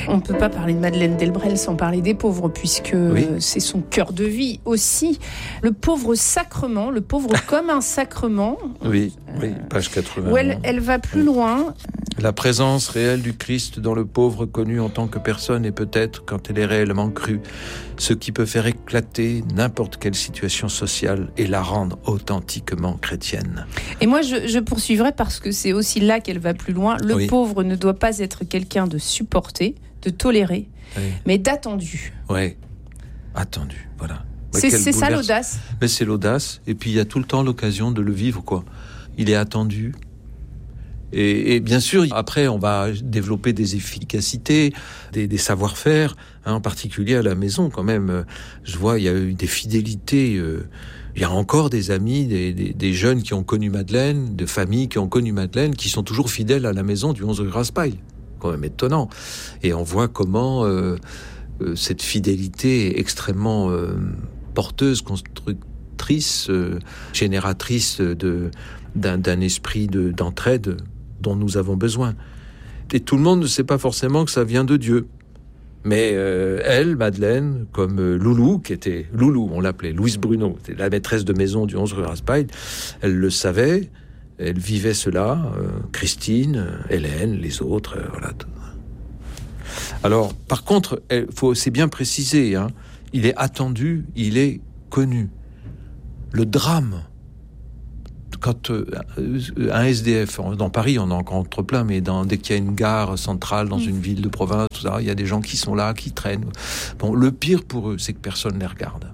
On ne peut pas parler de Madeleine Delbrel sans parler des pauvres, puisque c'est son cœur de vie aussi. Le pauvre sacrement, le pauvre comme un sacrement. Oui, page 80. Où elle va plus loin. La présence réelle du Christ dans le pauvre connu en tant que personne est peut-être, quand elle est réellement crue, ce qui peut faire éclater n'importe quelle situation sociale et la rendre authentiquement chrétienne. Et moi, je poursuivrai parce que c'est aussi là qu'elle va plus loin. Le pauvre ne doit pas être quelqu'un de supporté, de toléré, mais d'attendu. Oui, attendu, voilà. C'est ça l'audace. Mais c'est l'audace, et puis il y a tout le temps l'occasion de le vivre, quoi. Il est attendu. Et bien sûr, après, on va développer des efficacités, des savoir-faire, en particulier à la maison, quand même. Je vois, il y a eu des fidélités. Il y a encore des amis, des jeunes qui ont connu Madeleine, de familles qui ont connu Madeleine, qui sont toujours fidèles à la maison du 11 rue Raspail. Quand même étonnant. Et on voit comment cette fidélité est extrêmement porteuse, constructrice, génératrice d'un esprit d'entraide dont nous avons besoin. Et tout le monde ne sait pas forcément que ça vient de Dieu. Mais elle, Madeleine, comme Loulou, qui était Loulou, on l'appelait Louise Bruno, c'était la maîtresse de maison du 11 rue Raspail, elle le savait, elle vivait cela, Christine, Hélène, les autres, voilà. Alors, par contre, c'est bien préciser, il est attendu, il est connu. Le drame, quand un SDF, dans Paris on en rencontre plein, mais dès qu'il y a une gare centrale dans une ville de province, tout ça, il y a des gens qui sont là, qui traînent. Bon, le pire pour eux, c'est que personne ne les regarde.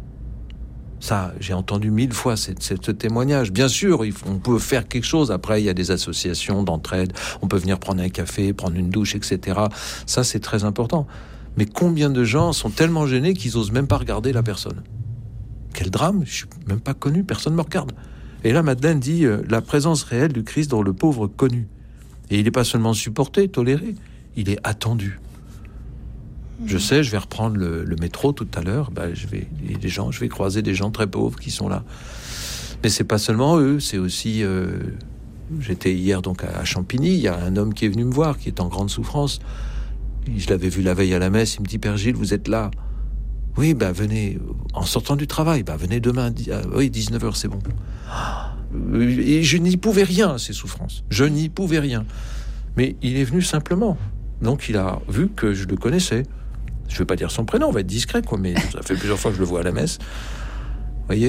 Ça, j'ai entendu 1000 fois ce témoignage. Bien sûr, on peut faire quelque chose. Après, il y a des associations d'entraide. On peut venir prendre un café, prendre une douche, etc. Ça, c'est très important. Mais combien de gens sont tellement gênés qu'ils osent même pas regarder la personne ? Quel drame, je suis même pas connu, personne ne me regarde. Et là, Madeleine dit la présence réelle du Christ dans le pauvre connu. Et il n'est pas seulement supporté, toléré, il est attendu. Je sais, je vais reprendre le métro tout à l'heure. Je vais croiser des gens très pauvres qui sont là. Mais c'est pas seulement eux, c'est aussi. J'étais hier donc à Champigny. Il y a un homme qui est venu me voir, qui est en grande souffrance. Je l'avais vu la veille à la messe. Il me dit, Père Gilles, vous êtes là ? Oui, venez. En sortant du travail, venez demain. 19h, c'est bon. Et je n'y pouvais rien à ces souffrances. Je n'y pouvais rien. Mais il est venu simplement. Donc il a vu que je le connaissais. Je ne vais pas dire son prénom, on va être discret, quoi, mais ça fait plusieurs fois que je le vois à la messe. Voyez ?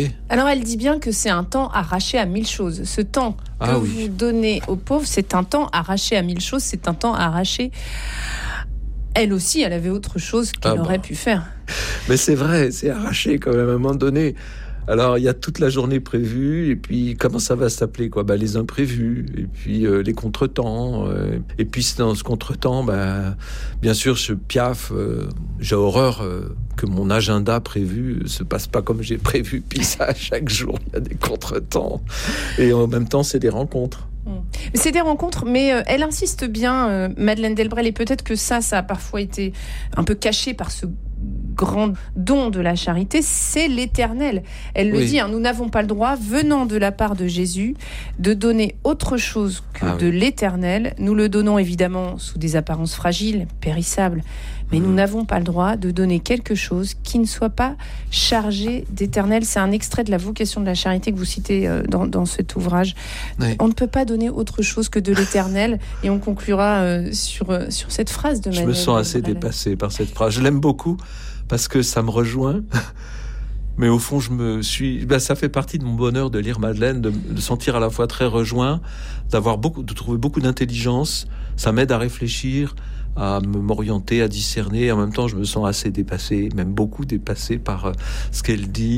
Alors elle dit bien que c'est un temps arraché à 1000 choses. Ce temps que vous donnez aux pauvres, c'est un temps arraché à 1000 choses, c'est un temps arraché. Elle aussi, elle avait autre chose qu'elle aurait pu faire. Mais c'est vrai, c'est arraché quand même à un moment donné. Alors, il y a toute la journée prévue, et puis comment ça va s'appeler, quoi ? Les imprévus, et puis les contretemps. Et puis dans ce contretemps, bien sûr, je piaffe. J'ai horreur que mon agenda prévu se passe pas comme j'ai prévu. Puis ça, chaque jour, il y a des contretemps. Et en même temps, c'est des rencontres. C'est des rencontres, mais elle insiste bien, Madeleine Delbrel, et peut-être que ça a parfois été un peu caché par ce grand don de la charité, c'est l'éternel. Elle le dit, nous n'avons pas le droit, venant de la part de Jésus, de donner autre chose que de l'éternel. Nous le donnons évidemment sous des apparences fragiles, périssables, mais nous n'avons pas le droit de donner quelque chose qui ne soit pas chargé d'éternel. C'est un extrait de la vocation de la charité que vous citez dans cet ouvrage. Oui. On ne peut pas donner autre chose que de l'éternel, et on conclura sur cette phrase de Madeleine. Je me sens assez dépassé par cette phrase. Je l'aime beaucoup parce que ça me rejoint. Mais au fond, ça fait partie de mon bonheur de lire Madeleine, de sentir à la fois très rejoint, de trouver beaucoup d'intelligence. Ça m'aide à réfléchir, à m'orienter, à discerner. En même temps, je me sens assez dépassé, même beaucoup dépassé par ce qu'elle dit.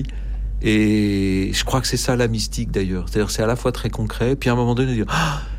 Et je crois que c'est ça la mystique d'ailleurs. C'est-à-dire, c'est à la fois très concret, puis à un moment donné, dire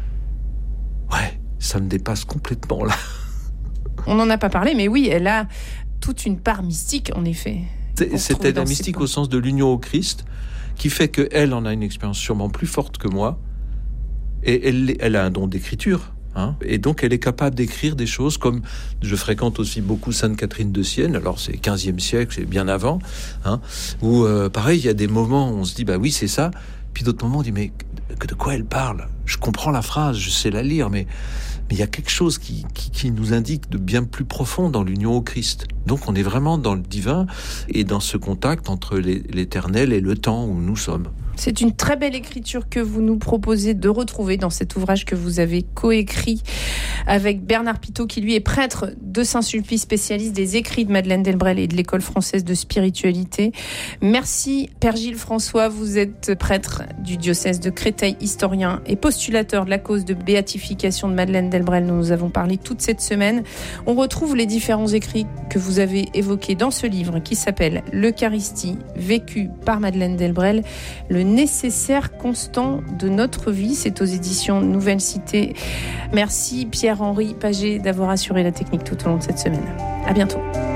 ça me dépasse complètement là. On n'en a pas parlé, mais oui, elle a toute une part mystique, en effet. C'était la mystique au sens de l'union au Christ, qui fait qu'elle en a une expérience sûrement plus forte que moi, et elle a un don d'écriture, et donc elle est capable d'écrire des choses comme, je fréquente aussi beaucoup Sainte Catherine de Sienne, alors c'est 15e siècle, c'est bien avant, où pareil, il y a des moments où on se dit, oui, c'est ça, puis d'autres moments on dit, mais de quoi elle parle. Je comprends la phrase, je sais la lire, mais il y a quelque chose qui nous indique de bien plus profond dans l'union au Christ. Donc on est vraiment dans le divin et dans ce contact entre l'éternel et le temps où nous sommes. C'est une très belle écriture que vous nous proposez de retrouver dans cet ouvrage que vous avez coécrit avec Bernard Pitot, qui lui est prêtre de Saint-Sulpice, spécialiste des écrits de Madeleine Delbrel et de l'École française de spiritualité. Merci Père Gilles François, vous êtes prêtre du diocèse de Créteil, historien et postulateur de la cause de béatification de Madeleine Delbrel. Nous avons parlé toute cette semaine. On retrouve les différents écrits que vous avez évoqués dans ce livre qui s'appelle L'Eucharistie, vécue par Madeleine Delbrel, le nécessaire constant de notre vie. C'est aux éditions Nouvelle Cité. Merci Pierre-Henri Paget d'avoir assuré la technique tout au long de cette semaine. À bientôt.